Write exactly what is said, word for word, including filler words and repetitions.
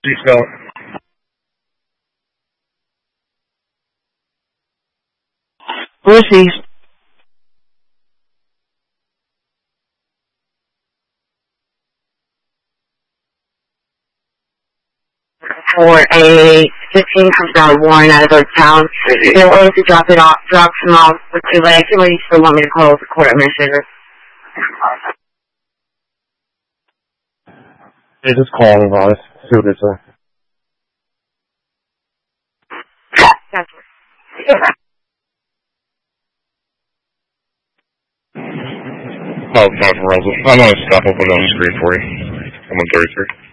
Seatbelt. Pussies. For a fifteen hundred dollar warrant out of those towns. They're willing to drop it off, drop them off for two legs. Or you still want me to call the court administrator? Hey, just call them about it. See what they say. Gotcha. Oh, not from Russell. I'm going to stop. I'll put it on the screen for you. I'm on thirty-three.